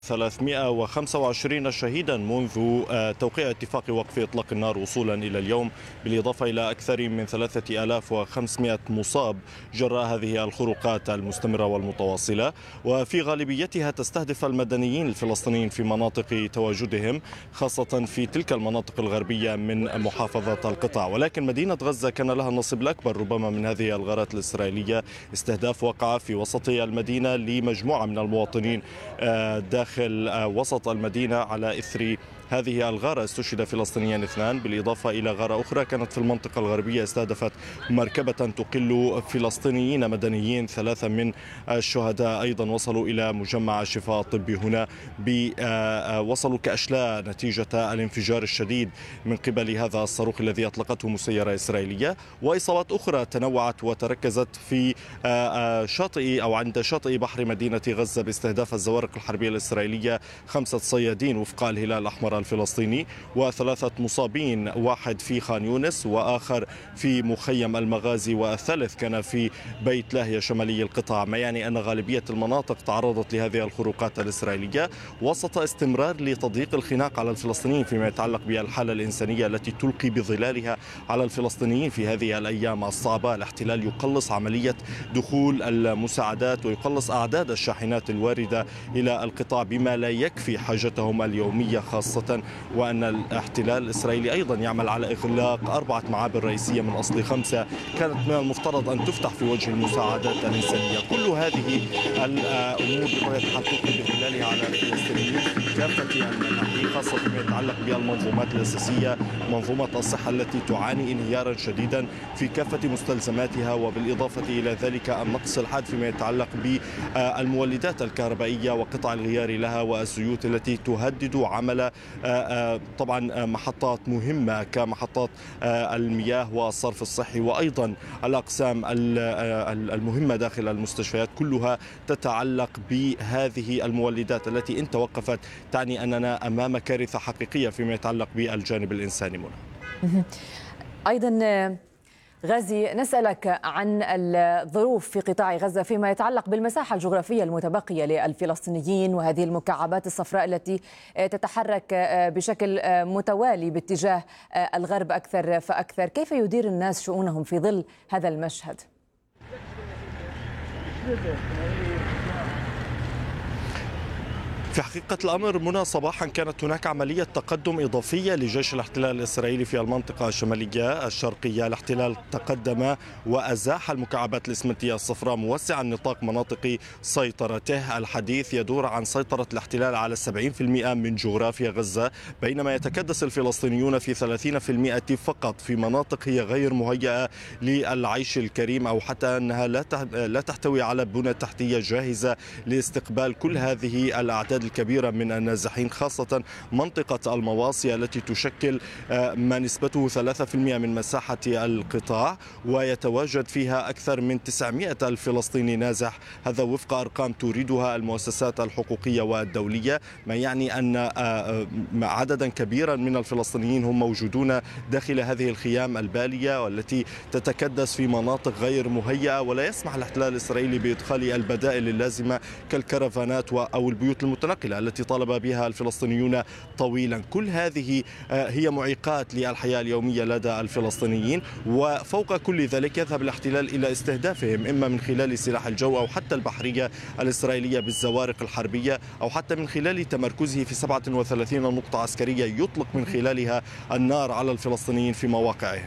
325 شهيدا منذ توقيع اتفاق وقف إطلاق النار وصولا إلى اليوم، بالإضافة إلى أكثر من 3500 مصاب جراء هذه الخروقات المستمرة والمتواصلة، وفي غالبيتها تستهدف المدنيين الفلسطينيين في مناطق تواجدهم، خاصة في تلك المناطق الغربية من محافظة القطاع. ولكن مدينة غزة كان لها النصيب الأكبر ربما من هذه الغارات الإسرائيلية. استهداف وقع في وسط المدينة لمجموعة من المواطنين داخل وسط المدينة على إثر هذه الغارة. استشهد فلسطينيان 2، بالإضافة إلى غارة أخرى كانت في المنطقة الغربية استهدفت مركبة تقل فلسطينيين مدنيين. 3 من الشهداء أيضا وصلوا إلى مجمع الشفاء الطبي هنا، وصلوا كأشلاء نتيجة الانفجار الشديد من قبل هذا الصاروخ الذي أطلقته مسيرة إسرائيلية. وإصابات أخرى تنوعت وتركزت في شاطئ أو عند شاطئ بحر مدينة غزة باستهداف الزوارق الحربية الإسرائيلية 5 صيادين وفق الهلال الأحمر الفلسطيني، و3 مصابين، 1 في خان يونس وآخر في مخيم المغازي والثالث كان في بيت لاهيا شمالي القطاع، ما يعني أن غالبية المناطق تعرضت لهذه الخروقات الإسرائيلية وسط استمرار لتضييق الخناق على الفلسطينيين فيما يتعلق بالحالة الإنسانية التي تلقي بظلالها على الفلسطينيين في هذه الأيام الصعبة. الاحتلال يقلص عملية دخول المساعدات ويقلص أعداد الشاحنات الواردة إلى القطاع بما لا يكفي حاجتهم اليومية، خاصة وأن الاحتلال الإسرائيلي أيضا يعمل على إغلاق 4 معابر رئيسية من أصل 5 كانت من المفترض أن تفتح في وجه المساعدات الإنسانية. كل هذه الأمور بطبيعة الحال تلقي بظلالها على الفلسطينيين في كافة النواحي، خاصة فيما يتعلق بالمنظومات الأساسية، منظومة الصحة التي تعاني انهيارا شديدا في كافة مستلزماتها، وبالإضافة إلى ذلك النقص الحاد فيما يتعلق بالمولدات الكهربائية وقطع الغيار لها والزيوت التي تهدد عمل طبعا محطات مهمة كمحطات المياه والصرف الصحي، وأيضا الأقسام المهمة داخل المستشفيات، كلها تتعلق بهذه المولدات التي إن توقفت تعني أننا أمام كارثة حقيقية فيما يتعلق بالجانب الإنساني. منى أيضا غازي، نسألك عن الظروف في قطاع غزة فيما يتعلق بالمساحة الجغرافية المتبقية للفلسطينيين وهذه المكعبات الصفراء التي تتحرك بشكل متوالي باتجاه الغرب أكثر فأكثر. كيف يدير الناس شؤونهم في ظل هذا المشهد؟ في حقيقة الأمر منى، صباحا كانت هناك عملية تقدم إضافية لجيش الاحتلال الإسرائيلي في المنطقة الشمالية الشرقية. الاحتلال تقدم وأزاح المكعبات الإسمنتية الصفراء موسعا نطاق مناطق سيطرته. الحديث يدور عن سيطرة الاحتلال على 70% من جغرافيا غزة، بينما يتكدس الفلسطينيون في 30% فقط في مناطق هي غير مهيئة للعيش الكريم، أو حتى أنها لا تحتوي على بنى تحتية جاهزة لاستقبال كل هذه الأعداد الكبيرة من النازحين، خاصة منطقة المواصي التي تشكل ما نسبته 3% من مساحة القطاع، ويتواجد فيها أكثر من 900 ألف فلسطيني نازح، هذا وفق أرقام تريدها المؤسسات الحقوقية والدولية، ما يعني أن عددا كبيرا من الفلسطينيين هم موجودون داخل هذه الخيام البالية والتي تتكدس في مناطق غير مهيئة، ولا يسمح الاحتلال الإسرائيلي بإدخال البدائل اللازمة كالكرفانات أو البيوت المتنقلة التي طالب بها الفلسطينيون طويلا. كل هذه هي معيقات للحياة اليومية لدى الفلسطينيين، وفوق كل ذلك يذهب الاحتلال إلى استهدافهم إما من خلال سلاح الجو أو حتى البحرية الإسرائيلية بالزوارق الحربية، أو حتى من خلال تمركزه في 37 نقطة عسكرية يطلق من خلالها النار على الفلسطينيين في مواقعهم.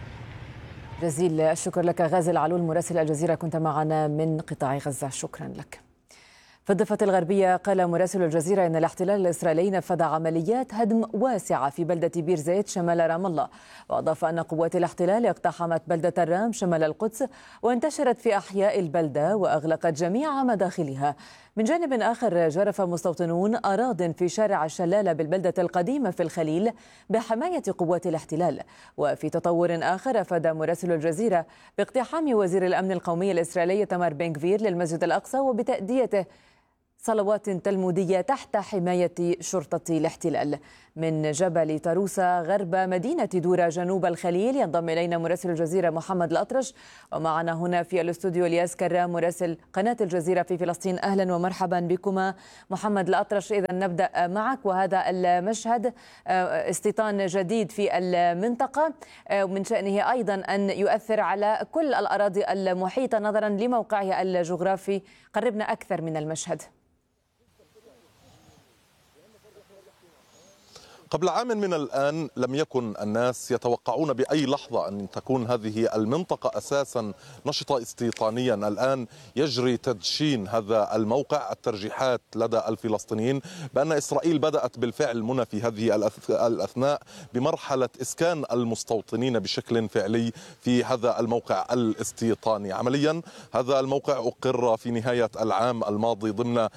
جزيل الشكر لك غازي العلول مراسل الجزيرة، كنت معنا من قطاع غزة، شكرا لك. في الضفة الغربية قال مراسل الجزيرة إن الاحتلال الإسرائيلي نفذ عمليات هدم واسعة في بلدة بير زيت شمال رام الله، وأضاف أن قوات الاحتلال اقتحمت بلدة الرام شمال القدس وانتشرت في أحياء البلدة وأغلقت جميع مداخلها. من جانب آخر جرف مستوطنون أراضٍ في شارع الشلالة بالبلدة القديمة في الخليل بحماية قوات الاحتلال. وفي تطور آخر أفاد مراسل الجزيرة باقتحام وزير الأمن القومي الإسرائيلي تامر بن غفير للمسجد الأقصى وبتأديته صلوات تلمودية تحت حماية شرطة الاحتلال. من جبل طاروسة غرب مدينة دورة جنوب الخليل ينضم إلينا مراسل الجزيرة محمد الأطرش، ومعنا هنا في الاستوديو الياس كرام مراسل قناة الجزيرة في فلسطين. أهلا ومرحبا بكما محمد الأطرش. إذا نبدأ معك، وهذا المشهد استيطان جديد في المنطقة من شأنه أيضا أن يؤثر على كل الأراضي المحيطة نظرا لموقعها الجغرافي. قربنا أكثر من المشهد. قبل عام من الآن لم يكن الناس يتوقعون بأي لحظة أن تكون هذه المنطقة أساسا نشطة استيطانيا. الآن يجري تدشين هذا الموقع. الترجيحات لدى الفلسطينيين بأن إسرائيل بدأت بالفعل منى في هذه الأثناء بمرحلة إسكان المستوطنين بشكل فعلي في هذا الموقع الاستيطاني. عمليا هذا الموقع أقر في نهاية العام الماضي ضمن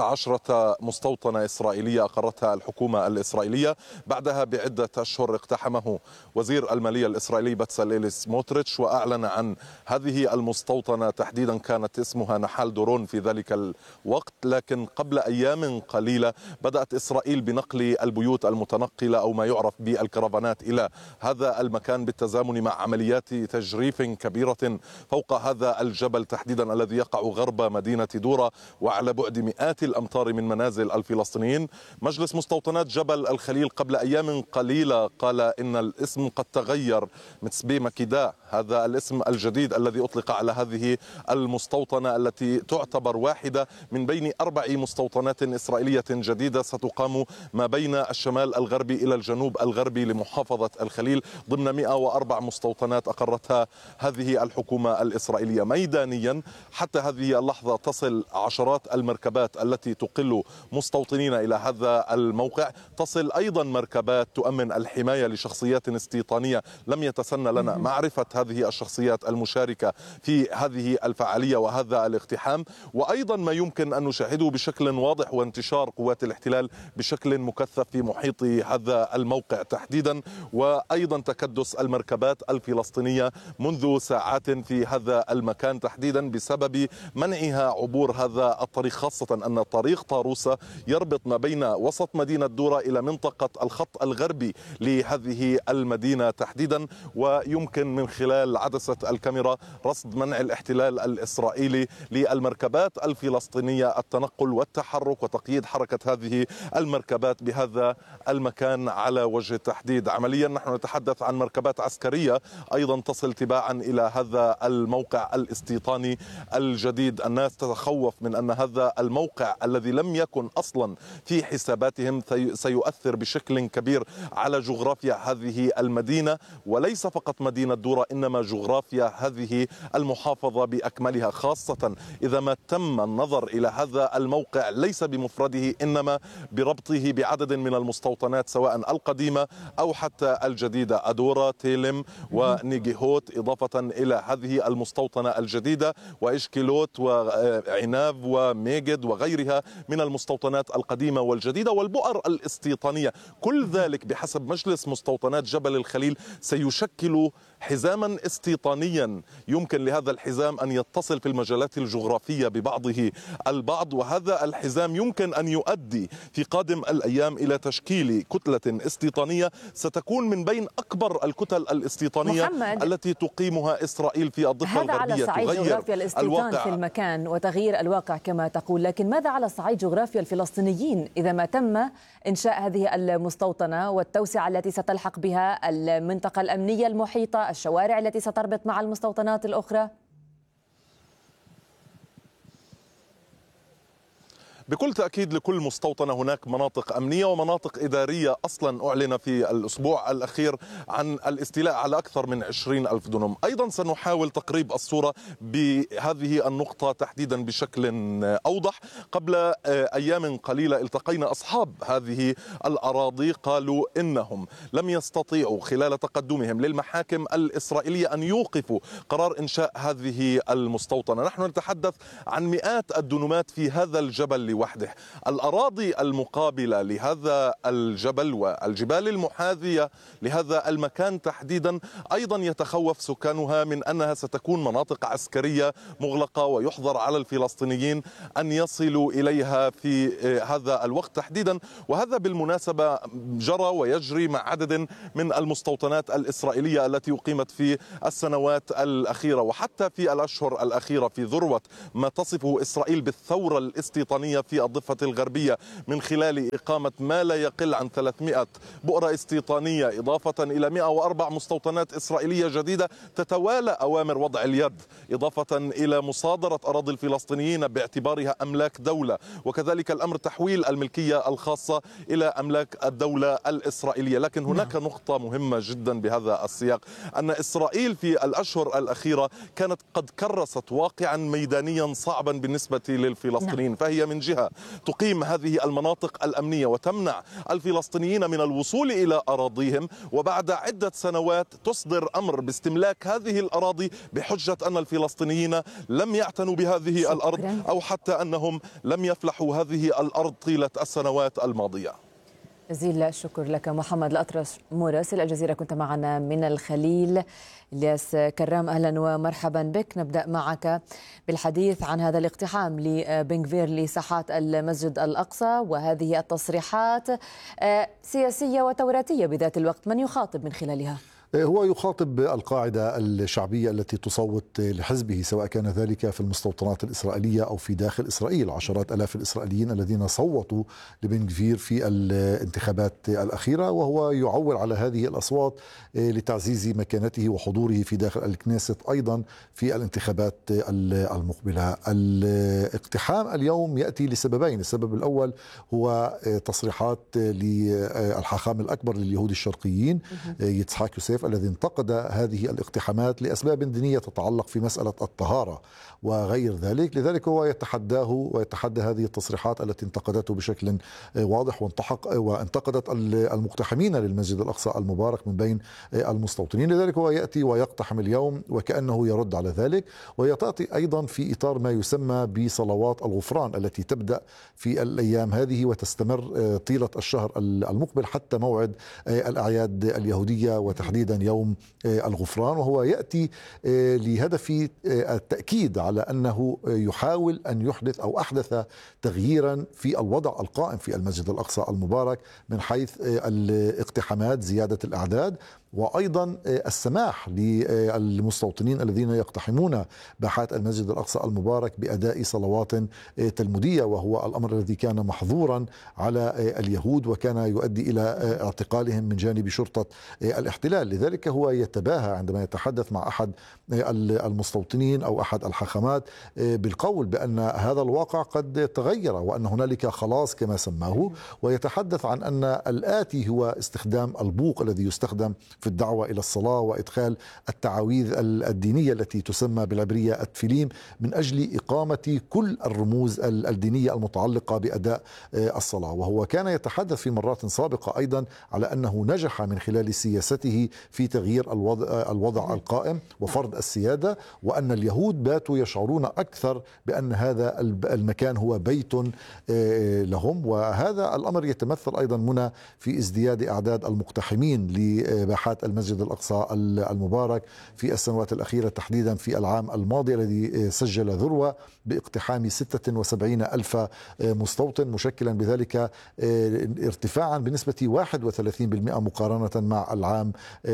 19 مستوطنة إسرائيلية أقرتها الحكومة الإسرائيلية. بعدها بعدة أشهر اقتحمه وزير المالية الإسرائيلي بتساليل سموتريتش وأعلن عن هذه المستوطنة، تحديدا كانت اسمها نحال دورون في ذلك الوقت. لكن قبل أيام قليلة بدأت إسرائيل بنقل البيوت المتنقلة أو ما يعرف بالكرفانات إلى هذا المكان بالتزامن مع عمليات تجريف كبيرة فوق هذا الجبل تحديدا الذي يقع غرب مدينة دورة وعلى بعد مئات الأمتار من منازل الفلسطينيين. مجلس مستوطنات جبل الخليل قبل أيام قليلة قال إن الاسم قد تغير. متسبي مكيدا هذا الاسم الجديد الذي أطلق على هذه المستوطنة التي تعتبر واحدة من بين 4 مستوطنات إسرائيلية جديدة ستقام ما بين الشمال الغربي إلى الجنوب الغربي لمحافظة الخليل ضمن 104 مستوطنات أقرتها هذه الحكومة الإسرائيلية. ميدانيا حتى هذه اللحظة تصل عشرات المركبات التي تقل مستوطنين إلى هذا الموقع، تصل أيضا مركبات تؤمن الحماية لشخصيات استيطانية لم يتسنى لنا معرفة هذه الشخصيات المشاركة في هذه الفعالية وهذا الاقتحام. وأيضا ما يمكن أن نشاهده بشكل واضح وانتشار قوات الاحتلال بشكل مكثف في محيط هذا الموقع تحديدا، وأيضا تكدس المركبات الفلسطينية منذ ساعات في هذا المكان تحديدا بسبب منعها عبور هذا الطريق، خاصة أن طريق طاروسة يربط ما بين وسط مدينة دورة إلى منطقة الخط الغربي لهذه المدينة تحديدا. ويمكن من خلال عدسة الكاميرا رصد منع الاحتلال الإسرائيلي للمركبات الفلسطينية التنقل والتحرك وتقييد حركة هذه المركبات بهذا المكان على وجه التحديد. عمليا نحن نتحدث عن مركبات عسكرية أيضا تصل تباعا إلى هذا الموقع الاستيطاني الجديد. الناس تتخوف من أن هذا الموقع الذي لم يكن أصلا في حساباتهم سيؤثر بشكل كبير على جغرافيا هذه المدينة، وليس فقط مدينة دورة إنما جغرافيا هذه المحافظة بأكملها، خاصة إذا ما تم النظر إلى هذا الموقع ليس بمفرده إنما بربطه بعدد من المستوطنات سواء القديمة أو حتى الجديدة، أدورا، تيلم ونيجيهوت، إضافة إلى هذه المستوطنة الجديدة وإشكيلوت وعناب وميجد وغيرها من المستوطنات القديمة والجديدة والبؤر الاستيطانية. كل ذلك بحسب مجلس مستوطنات جبل الخليل سيشكل حزاما استيطانيا يمكن لهذا الحزام أن يتصل في المجالات الجغرافية ببعضه البعض، وهذا الحزام يمكن أن يؤدي في قادم الأيام إلى تشكيل كتلة استيطانية ستكون من بين أكبر الكتل الاستيطانية التي تقيمها إسرائيل في الضفة الغربية. هذا على صعيد جغرافيا الاستيطان في المكان وتغيير الواقع كما تقول، لكن ماذا على صعيد جغرافيا الفلسطينيين إذا ما تم إنشاء هذه المستوطنة والتوسعة التي ستلحق بها المنطقة الأمنية المحيطة، الشوارع التي ستربط مع المستوطنات الأخرى؟ بكل تأكيد لكل مستوطنة هناك مناطق أمنية ومناطق إدارية. أصلا أعلن في الأسبوع الأخير عن الاستيلاء على أكثر من 20,000 دونم. أيضا سنحاول تقريب الصورة بهذه النقطة تحديدا بشكل أوضح. قبل أيام قليلة التقينا أصحاب هذه الأراضي قالوا إنهم لم يستطيعوا خلال تقدمهم للمحاكم الإسرائيلية أن يوقفوا قرار إنشاء هذه المستوطنة. نحن نتحدث عن مئات الدونمات في هذا الجبل الجبل وحده. الأراضي المقابلة لهذا الجبل والجبال المحاذية لهذا المكان تحديدا أيضا يتخوف سكانها من أنها ستكون مناطق عسكرية مغلقة، ويحظر على الفلسطينيين أن يصلوا إليها في هذا الوقت تحديدا. وهذا بالمناسبة جرى ويجري مع عدد من المستوطنات الإسرائيلية التي أقيمت في السنوات الأخيرة، وحتى في الأشهر الأخيرة في ذروة ما تصفه إسرائيل بالثورة الاستيطانية في الضفة الغربية، من خلال إقامة ما لا يقل عن 300 بؤرة استيطانية، إضافة إلى 104 مستوطنات إسرائيلية جديدة تتوالى أوامر وضع اليد، إضافة إلى مصادرة أراضي الفلسطينيين باعتبارها أملاك دولة، وكذلك الأمر تحويل الملكية الخاصة إلى أملاك الدولة الإسرائيلية. لكن هناك نقطة مهمة جدا بهذا السياق، أن إسرائيل في الأشهر الأخيرة كانت قد كرست واقعا ميدانيا صعبا بالنسبة للفلسطينيين. فهي من جهة تقيم هذه المناطق الأمنية وتمنع الفلسطينيين من الوصول إلى أراضيهم، وبعد عدة سنوات تصدر أمر باستملاك هذه الأراضي بحجة أن الفلسطينيين لم يعتنوا بهذه الأرض، أو حتى أنهم لم يفلحوا هذه الأرض طيلة السنوات الماضية. جزيل الشكر لك محمد الأطرش مراسل الجزيرة، كنت معنا من الخليل. الياس كرام، أهلا ومرحبا بك. نبدأ معك بالحديث عن هذا الاقتحام لبن غفير لساحات المسجد الأقصى، وهذه التصريحات سياسية وتوراتية بذات الوقت، من يخاطب من خلالها؟ هو يخاطب القاعدة الشعبية التي تصوت لحزبه، سواء كان ذلك في المستوطنات الإسرائيلية أو في داخل إسرائيل. عشرات آلاف الإسرائيليين الذين صوتوا لبن غفير في الانتخابات الأخيرة، وهو يعول على هذه الأصوات لتعزيز مكانته وحضوره في داخل الكنيست أيضا في الانتخابات المقبلة. الاقتحام اليوم يأتي لسببين. السبب الأول هو تصريحات للحاخام الأكبر لليهود الشرقيين يتسحاق يوسف، الذي انتقد هذه الاقتحامات لأسباب دينية تتعلق في مسألة الطهارة وغير ذلك. لذلك هو يتحداه ويتحدى هذه التصريحات التي انتقدته بشكل واضح، وانتقدت المقتحمين للمسجد الأقصى المبارك من بين المستوطنين. لذلك هو يأتي ويقتحم اليوم وكأنه يرد على ذلك، ويتأتي أيضا في إطار ما يسمى بصلوات الغفران التي تبدأ في الأيام هذه وتستمر طيلة الشهر المقبل حتى موعد الأعياد اليهودية، وتحديدا يوم الغفران. وهو يأتي لهدف التأكيد على أنه يحاول أن يحدث أو أحدث تغييرا في الوضع القائم في المسجد الأقصى المبارك من حيث الاقتحامات، زيادة الأعداد، وأيضا السماح للمستوطنين الذين يقتحمون باحات المسجد الأقصى المبارك بأداء صلوات تلمودية، وهو الأمر الذي كان محظورا على اليهود وكان يؤدي إلى اعتقالهم من جانب شرطة الاحتلال. لذلك هو يتباهى عندما يتحدث مع أحد المستوطنين أو أحد الحاخامات بالقول بأن هذا الواقع قد تغير وأن هنالك خلاص كما سماه، ويتحدث عن أن الآتي هو استخدام البوق الذي يستخدم في الدعوة إلى الصلاة وإدخال التعاويذ الدينية التي تسمى بالعبرية التفيليم من أجل إقامة كل الرموز الدينية المتعلقة بأداء الصلاة. وهو كان يتحدث في مرات سابقة أيضا على أنه نجح من خلال سياسته في تغيير الوضع القائم وفرض السيادة، وأن اليهود باتوا يشعرون أكثر بأن هذا المكان هو بيت لهم. وهذا الأمر يتمثل أيضا منى في ازدياد أعداد المقتحمين لباحات المسجد الأقصى المبارك في السنوات الأخيرة، تحديدا في العام الماضي الذي سجل ذروة باقتحام 76 ألف مستوطن، مشكلا بذلك ارتفاعا بنسبة 31% مقارنة مع العام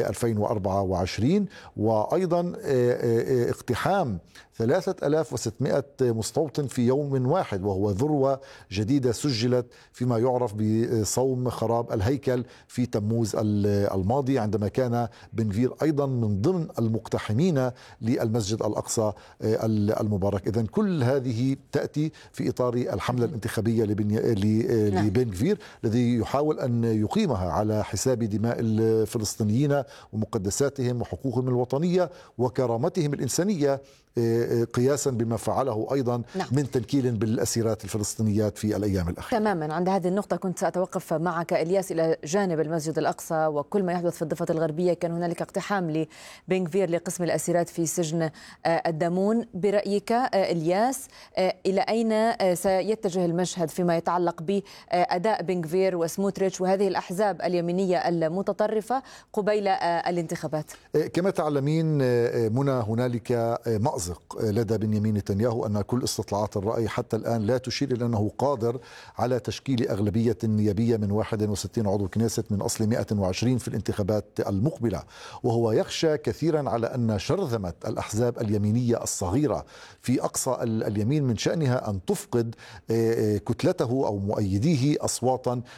2024. وأيضا اقتحام 3600 مستوطن في يوم واحد، وهو ذروة جديدة سجلت فيما يعرف بصوم خراب الهيكل في تموز الماضي، عندما كان بن غفير أيضا من ضمن المقتحمين للمسجد الأقصى المبارك. إذن كل هذه تأتي في إطار الحملة الانتخابية لبن غفير الذي يحاول أن يقيمها على حساب دماء الفلسطينيين ومقدساتهم وحقوقهم الوطنية وكرامتهم الإنسانية قياسا بما فعله أيضا من تنكيل بالأسيرات الفلسطينيات في الأيام الأخيرة. تماما، عند هذه النقطة كنت سأتوقف معك إلياس إلى جانب المسجد الأقصى وكل ما يحدث في الضفة الغربية. كان هنالك اقتحام لبن غفير لقسم الأسيرات في سجن الدامون. برأيك إلياس إلى أين سيتجه المشهد فيما يتعلق بأداء بن غفير وسموتريتش وهذه الأحزاب اليمينية المتطرفة قبيل الانتخابات؟ كما تعلمين منى، هنالك مأزق لدى بنيامين نتنياهو أن كل استطلاعات الرأي حتى الآن لا تشير إلى أنه قادر على تشكيل أغلبية نيابية من 61 عضو كنيست من أصل 120 في الانتخابات المقبلة، وهو يخشى كثيرا على أن شرذمة الأحزاب اليمينية الصغيرة في أقصى اليمين من شأنها أن تفقد كتلته أو مؤيديه أصواتا